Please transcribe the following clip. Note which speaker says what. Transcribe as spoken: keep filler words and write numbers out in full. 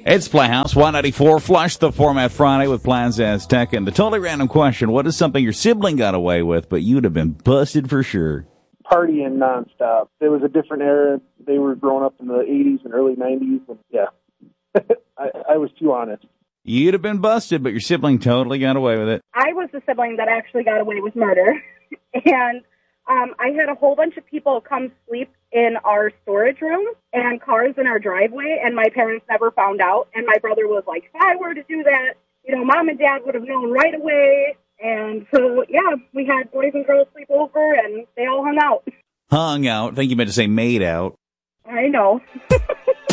Speaker 1: It's Playhouse one ninety-four. Flush the Format Friday with Plans Aztec. And the totally random question, what is something your sibling got away with, but you'd have been busted for sure?
Speaker 2: Partying nonstop. It was a different era. They were growing up in the eighties and early nineties. And yeah, I, I was too honest.
Speaker 1: You'd have been busted, but your sibling totally got away with it.
Speaker 3: I was the sibling that actually got away with murder. and um, I had a whole bunch of people come sleep in our storage room and cars in our driveway, and my parents never found out. And my brother was like, if I were to do that, you know, Mom and Dad would have known right away. And so, yeah, we had boys and girls sleep over, and they all hung out.
Speaker 1: Hung out? I think you meant to say made out.
Speaker 3: I know.